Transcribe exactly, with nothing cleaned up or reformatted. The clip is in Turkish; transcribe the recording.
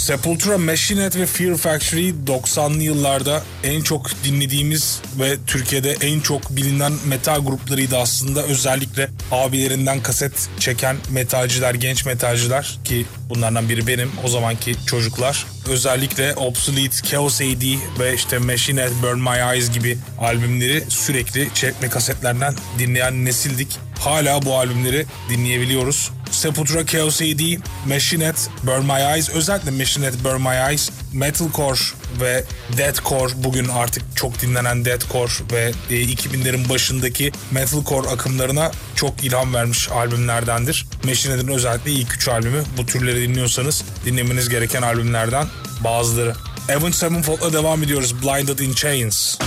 Sepultura, Machine Head ve Fear Factory doksanlı yıllarda en çok dinlediğimiz ve Türkiye'de en çok bilinen metal gruplarıydı aslında. Özellikle abilerinden kaset çeken metalciler, genç metalciler ki bunlardan biri benim, o zamanki çocuklar. Özellikle Obsolete, Chaos A D ve işte Machine Head, Burn My Eyes gibi albümleri sürekli çekme kasetlerden dinleyen nesildik. Hala bu albümleri dinleyebiliyoruz. Sepultura, Chaos A D, Machine Head, Burn My Eyes, özellikle Machine Head, Burn My Eyes, Metalcore ve Deathcore, bugün artık çok dinlenen Deathcore ve iki binlerin başındaki Metalcore akımlarına çok ilham vermiş albümlerdendir. Machine Head'in özellikle ilk üç albümü, bu türleri dinliyorsanız dinlemeniz gereken albümlerden bazıları. Avenged Sevenfold'la devam ediyoruz. Blinded in Chains.